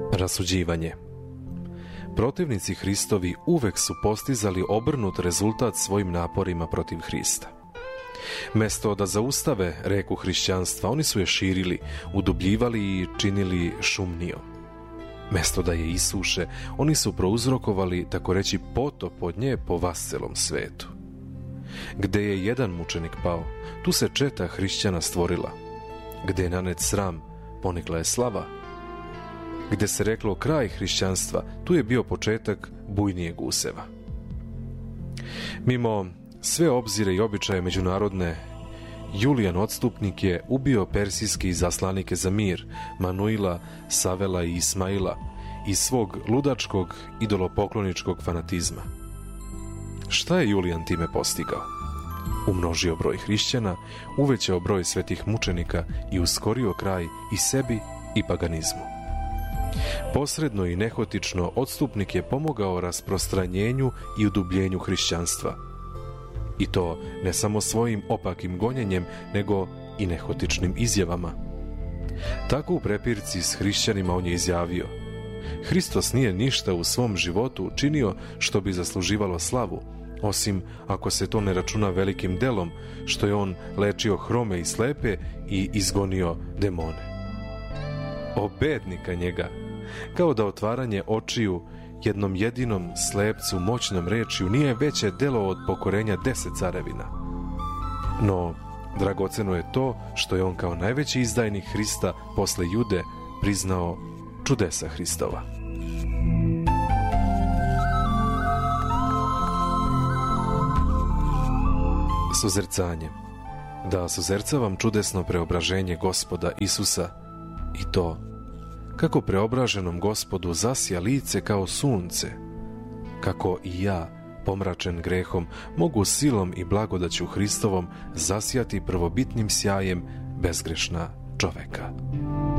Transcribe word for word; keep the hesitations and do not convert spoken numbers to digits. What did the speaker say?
Rasuđivanje. Protivnici Hristovi uvek su postizali obrnut rezultat svojim naporima protiv Hrista. Mesto da zaustave reku hrišćanstva, oni su je širili, udubljivali i činili šumnijom. Mesto da je isuše, oni su prouzrokovali, tako reći, potop od nje po vascelom svetu. Gde je jedan mučenik pao, tu se četa hrišćana stvorila. Gde je nanet sram, ponikla je slava. Gde se reklo kraj hrišćanstva, tu je bio početak bujnijeg useva. Mimo sve obzire i običaje međunarodne, Julijan Odstupnik je ubio persijske izaslanike za mir, Manuila, Savela i Ismaila, iz svog ludačkog idolopokloničkog fanatizma. Šta je Julijan time postigao? Umnožio broj hrišćana, uvećao broj svetih mučenika i uskorio kraj i sebi i paganizmu. Posredno i nehotično Odstupnik je pomogao rasprostranjenju i udubljenju hrišćanstva. I to ne samo svojim opakim gonjenjem, nego i nehotičnim izjavama. Tako u prepirci s hrišćanima on je izjavio: Hristos nije ništa u svom životu učinio što bi zasluživalo slavu, osim ako se to ne računa velikim delom, što je on lečio hrome i slepe i izgonio demone. O bednika njega! Kao da otvaranje očiju jednom jedinom slepcu moćnom rečju nije veće delo od pokorenja deset carevina. No, dragoceno je to što je on kao najveći izdajnik Hrista posle Jude priznao čudesa Hristova. Suzercanje. Da suzercavam čudesno preobraženje Gospoda Isusa i to kako preobraženom Gospodu zasja lice kao sunce, kako i ja, pomračen grehom, mogu silom i blagodaću Hristovom zasjati prvobitnim sjajem bezgrešna čoveka.